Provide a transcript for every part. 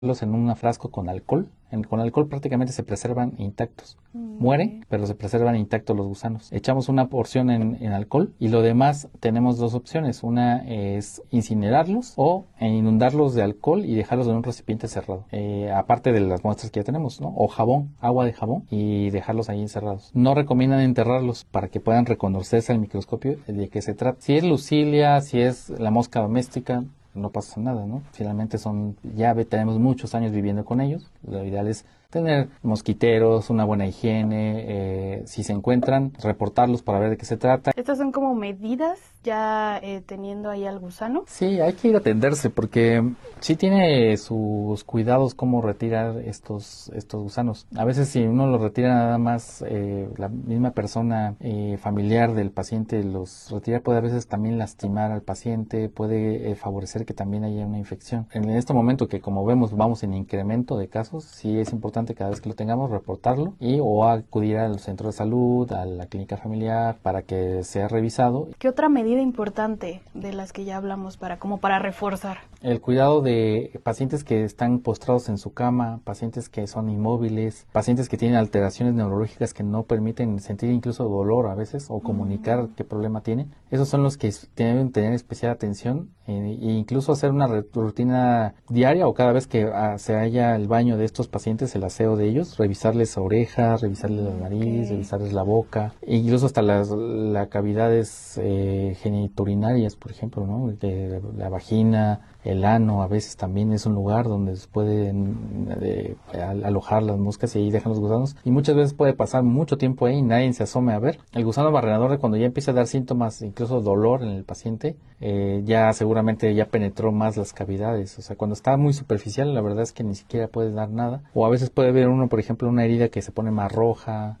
en un frasco con alcohol. Con alcohol prácticamente se preservan intactos. Mueren, pero se preservan intactos los gusanos. Echamos una porción en alcohol y lo demás tenemos dos opciones. Una es incinerarlos o inundarlos de alcohol y dejarlos en un recipiente cerrado. Aparte de las muestras que ya tenemos, ¿no? O jabón, agua de jabón y dejarlos ahí encerrados. No recomiendan enterrarlos para que puedan reconocerse al microscopio de qué se trata. Si es Lucilia, si es la mosca doméstica, no pasa nada, ¿no? Finalmente tenemos muchos años viviendo con ellos. Lo ideal es tener mosquiteros, una buena higiene, si se encuentran, reportarlos para ver de qué se trata. ¿Estas son como medidas ya teniendo ahí al gusano? Sí, hay que ir a atenderse porque sí tiene sus cuidados cómo retirar estos gusanos. A veces si uno los retira nada más, la misma persona familiar del paciente los retira, puede a veces también lastimar al paciente, puede favorecer que también haya una infección. En este momento que como vemos vamos en incremento de casos, sí es importante cada vez que lo tengamos reportarlo o acudir al centro de salud, a la clínica familiar para que sea revisado. ¿Qué otra medida importante de las que ya hablamos para reforzar? El cuidado de pacientes que están postrados en su cama, pacientes que son inmóviles, pacientes que tienen alteraciones neurológicas que no permiten sentir incluso dolor a veces o comunicar qué problema tienen. Esos son los que deben tener especial atención e incluso hacer una rutina diaria o cada vez que se haya el baño de estos pacientes, el aseo de ellos, revisarles la oreja, revisarles la nariz, revisarles la boca, e incluso hasta las cavidades genitourinarias, por ejemplo, ¿no? De la vagina, el ano, a veces también es un lugar donde se pueden alojar las moscas y ahí dejan los gusanos. Y muchas veces puede pasar mucho tiempo ahí y nadie se asome a ver. El gusano barrenador, cuando ya empieza a dar síntomas, incluso dolor en el paciente, ya seguramente ya penetró más las cavidades. O sea, cuando está muy superficial, la verdad es que ni siquiera puede dar nada. O a veces puede ver uno, por ejemplo, una herida que se pone más roja,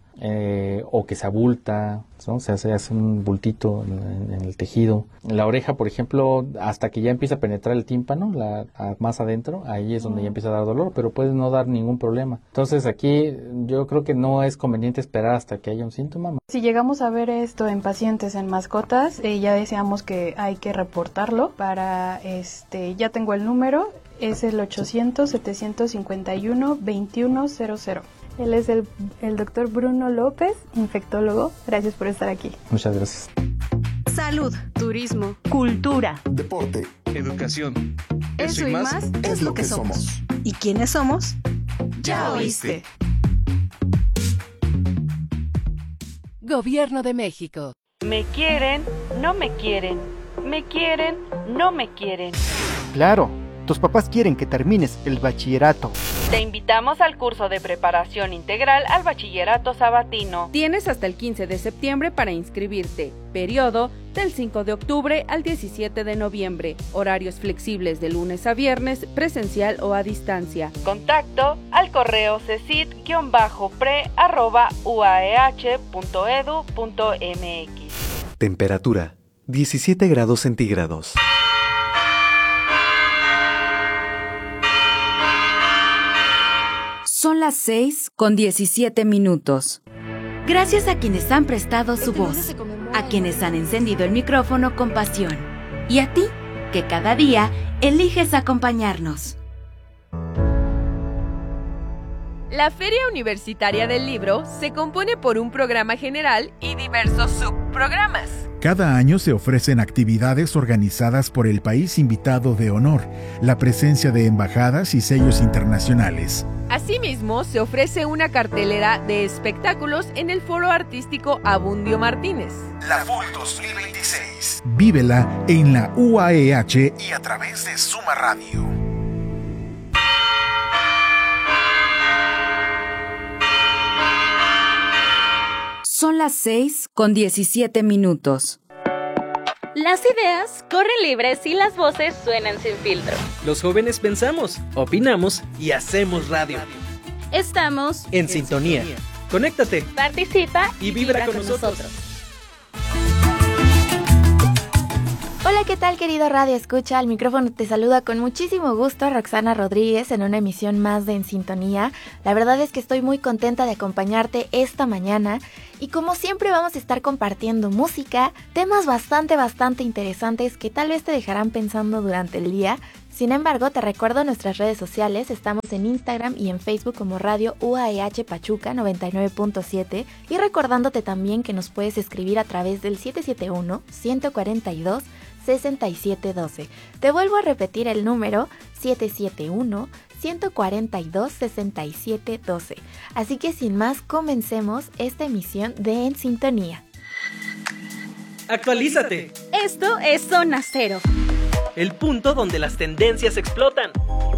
o que se abulta, ¿no? Se hace un bultito en el tejido. La oreja, por ejemplo, hasta que ya empieza a penetrar el tímpano, más adentro, ahí es donde ya empieza a dar dolor, pero puede no dar ningún problema. Entonces aquí yo creo que no es conveniente esperar hasta que haya un síntoma. Si llegamos a ver esto en pacientes, en mascotas, ya decíamos que hay que reportarlo para, ya tengo el número, es el 800-751-2100. Él es el doctor Bruno López, infectólogo. Gracias por estar aquí. Muchas gracias. Salud, turismo, cultura, deporte, educación. Eso y más es lo que somos. ¿Y quiénes somos? Ya oíste. Gobierno de México. Me quieren, no me quieren. Me quieren, no me quieren. Claro, tus papás quieren que termines el bachillerato. Te invitamos al curso de preparación integral al bachillerato sabatino. Tienes hasta el 15 de septiembre para inscribirte. Periodo del 5 de octubre al 17 de noviembre. Horarios flexibles de lunes a viernes, presencial o a distancia. Contacto al correo cecit-pre@uaeh.edu.mx. Temperatura 17 grados centígrados. Son las 6:17. Gracias a quienes han prestado su voz, a quienes han encendido el micrófono con pasión, y a ti, que cada día eliges acompañarnos. La Feria Universitaria del Libro se compone por un programa general y diversos subprogramas. Cada año se ofrecen actividades organizadas por el país invitado de honor, la presencia de embajadas y sellos internacionales. Asimismo, se ofrece una cartelera de espectáculos en el Foro Artístico Abundio Martínez. La FUL 2026. Vívela en la UAEH y a través de Suma Radio. Son las 6:17. Las ideas corren libres y las voces suenan sin filtro. Los jóvenes pensamos, opinamos y hacemos radio. Estamos en sintonía. Conéctate, participa y vibra con nosotros. Hola, ¿qué tal, querido Radio Escucha? Al micrófono te saluda con muchísimo gusto Roxana Rodríguez en una emisión más de En Sintonía. La verdad es que estoy muy contenta de acompañarte esta mañana y como siempre vamos a estar compartiendo música, temas bastante interesantes que tal vez te dejarán pensando durante el día. Sin embargo, te recuerdo nuestras redes sociales, estamos en Instagram y en Facebook como Radio UAEH Pachuca 99.7 y recordándote también que nos puedes escribir a través del 771-142-6712. Te vuelvo a repetir el número 771-142-6712. Así que sin más, comencemos esta emisión de En Sintonía. ¡Actualízate! Esto es Zona Cero. El punto donde las tendencias explotan.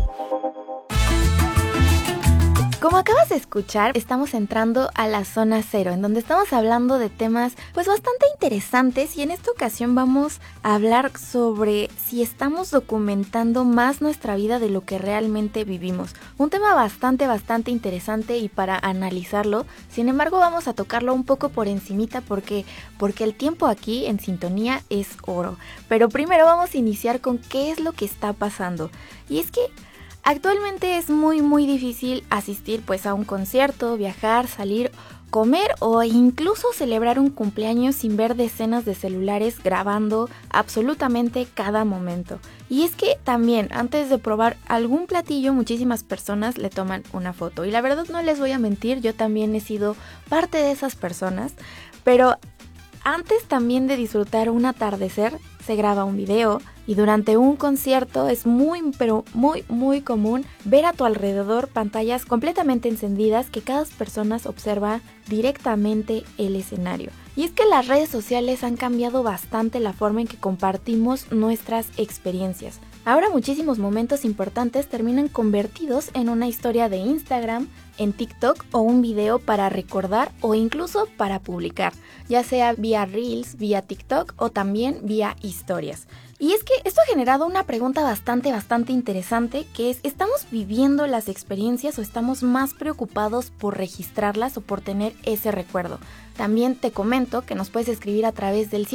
Como acabas de escuchar, estamos entrando a la zona cero, en donde estamos hablando de temas pues bastante interesantes y en esta ocasión vamos a hablar sobre si estamos documentando más nuestra vida de lo que realmente vivimos. Un tema bastante interesante y para analizarlo, sin embargo vamos a tocarlo un poco por encimita porque el tiempo aquí en sintonía es oro. Pero primero vamos a iniciar con qué es lo que está pasando. Y es que actualmente es muy difícil asistir pues a un concierto, viajar, salir, comer o incluso celebrar un cumpleaños sin ver decenas de celulares grabando absolutamente cada momento. Y es que también antes de probar algún platillo muchísimas personas le toman una foto. Y la verdad no les voy a mentir, yo también he sido parte de esas personas, pero antes también de disfrutar un atardecer se graba un video y durante un concierto es muy común ver a tu alrededor pantallas completamente encendidas que cada persona observa directamente el escenario. Y es que las redes sociales han cambiado bastante la forma en que compartimos nuestras experiencias. Ahora muchísimos momentos importantes terminan convertidos en una historia de Instagram, en TikTok o un video para recordar o incluso para publicar, ya sea vía Reels, vía TikTok o también vía historias. Y es que esto ha generado una pregunta bastante interesante que es, ¿estamos viviendo las experiencias o estamos más preocupados por registrarlas o por tener ese recuerdo? También te comento que nos puedes escribir a través del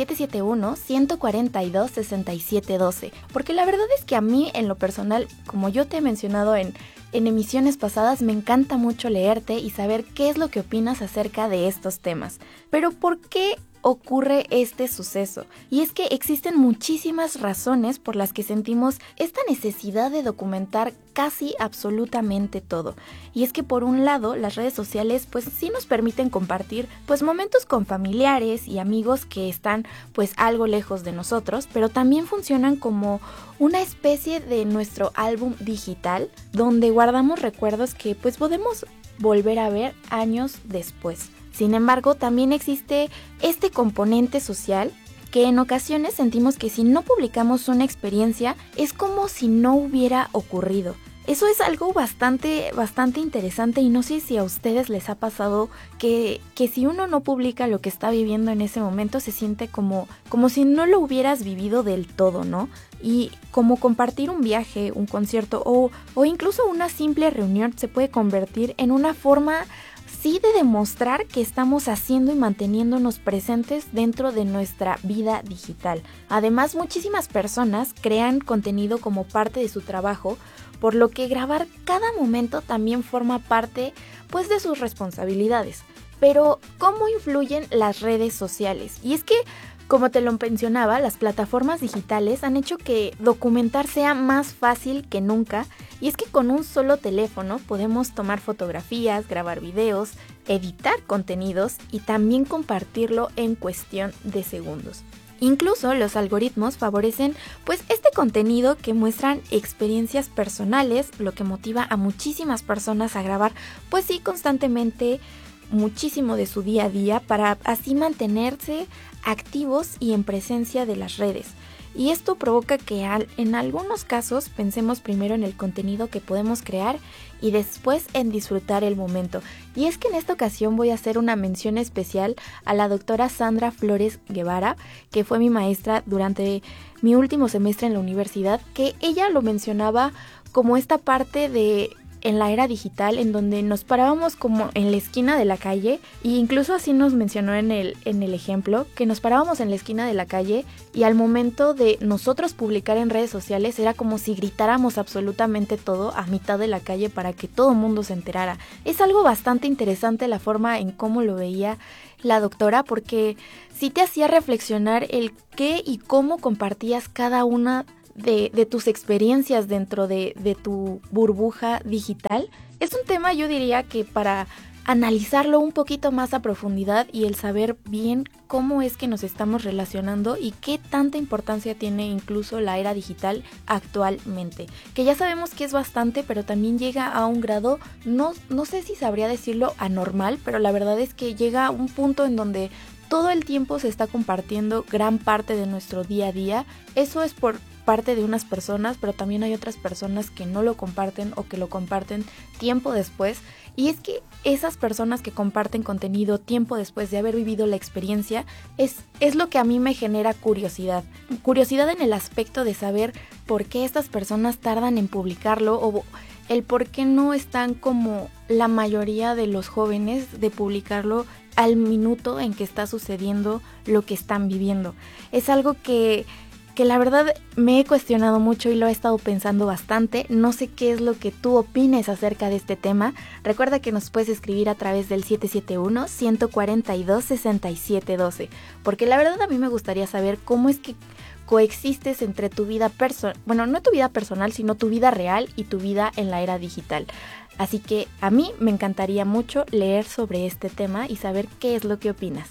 771-142-6712, porque la verdad es que a mí en lo personal, como yo te he mencionado en emisiones pasadas, me encanta mucho leerte y saber qué es lo que opinas acerca de estos temas. Pero ¿por qué ocurre este suceso? Y es que existen muchísimas razones por las que sentimos esta necesidad de documentar casi absolutamente todo. Y es que por un lado las redes sociales pues sí nos permiten compartir pues momentos con familiares y amigos que están pues algo lejos de nosotros, pero también funcionan como una especie de nuestro álbum digital donde guardamos recuerdos que pues podemos volver a ver años después. Sin embargo, también existe este componente social que en ocasiones sentimos que si no publicamos una experiencia es como si no hubiera ocurrido. Eso es algo bastante interesante y no sé si a ustedes les ha pasado que si uno no publica lo que está viviendo en ese momento se siente como si no lo hubieras vivido del todo, ¿no? Y como compartir un viaje, un concierto o incluso una simple reunión se puede convertir en una forma sí de demostrar que estamos haciendo y manteniéndonos presentes dentro de nuestra vida digital. Además, muchísimas personas crean contenido como parte de su trabajo, por lo que grabar cada momento también forma parte pues de sus responsabilidades. Pero, ¿cómo influyen las redes sociales? Y es que, como te lo mencionaba, las plataformas digitales han hecho que documentar sea más fácil que nunca. Y es que con un solo teléfono podemos tomar fotografías, grabar videos, editar contenidos y también compartirlo en cuestión de segundos. Incluso los algoritmos favorecen pues este contenido que muestran experiencias personales, lo que motiva a muchísimas personas a grabar pues sí constantemente muchísimo de su día a día para así mantenerse activos y en presencia de las redes. Y esto provoca que en algunos casos pensemos primero en el contenido que podemos crear y después en disfrutar el momento. Y es que en esta ocasión voy a hacer una mención especial a la doctora Sandra Flores Guevara, que fue mi maestra durante mi último semestre en la universidad, que ella lo mencionaba como esta parte de en la era digital en donde nos parábamos como en la esquina de la calle e incluso así nos mencionó en el ejemplo que nos parábamos en la esquina de la calle y al momento de nosotros publicar en redes sociales era como si gritáramos absolutamente todo a mitad de la calle para que todo el mundo se enterara. Es algo bastante interesante la forma en cómo lo veía la doctora porque sí te hacía reflexionar el qué y cómo compartías cada una de tus experiencias dentro de tu burbuja digital. Es un tema, yo diría, que para analizarlo un poquito más a profundidad y el saber bien cómo es que nos estamos relacionando y qué tanta importancia tiene incluso la era digital actualmente, que ya sabemos que es bastante, pero también llega a un grado, no sé si sabría decirlo anormal, pero la verdad es que llega a un punto en donde todo el tiempo se está compartiendo gran parte de nuestro día a día. Eso es por parte de unas personas, pero también hay otras personas que no lo comparten o que lo comparten tiempo después. Y es que esas personas que comparten contenido tiempo después de haber vivido la experiencia es lo que a mí me genera curiosidad. Curiosidad en el aspecto de saber por qué estas personas tardan en publicarlo o el por qué no están como la mayoría de los jóvenes de publicarlo al minuto en que está sucediendo lo que están viviendo. Es algo que la verdad me he cuestionado mucho y lo he estado pensando bastante. No sé qué es lo que tú opines acerca de este tema. Recuerda que nos puedes escribir a través del 771-142-6712, porque la verdad a mí me gustaría saber cómo es que coexistes entre tu vida personal, bueno, no tu vida personal, sino tu vida real y tu vida en la era digital. Así que a mí me encantaría mucho leer sobre este tema y saber qué es lo que opinas.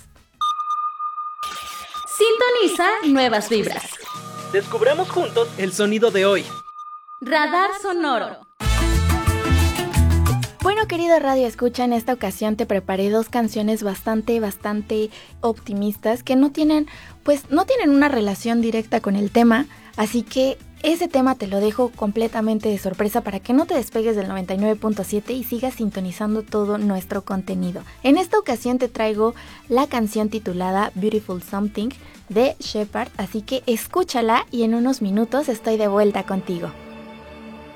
Sintoniza nuevas vibras. Descubramos juntos el sonido de hoy. Radar sonoro. Bueno, querido Radio Escucha, en esta ocasión te preparé 2 canciones bastante optimistas que no tienen una relación directa con el tema, así que ese tema te lo dejo completamente de sorpresa para que no te despegues del 99.7 y sigas sintonizando todo nuestro contenido. En esta ocasión te traigo la canción titulada Beautiful Something de Shepherd, así que escúchala y en unos minutos estoy de vuelta contigo.